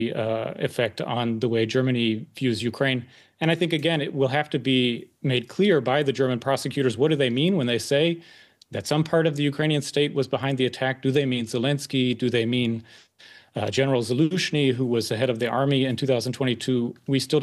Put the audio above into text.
effect on the way Germany views Ukraine. And I think, again, it will have to be made clear by the German prosecutors. What do they mean when they say that some part of the Ukrainian state was behind the attack? Do they mean Zelensky? Do they mean General Zaluzhny, who was the head of the army in 2022? We still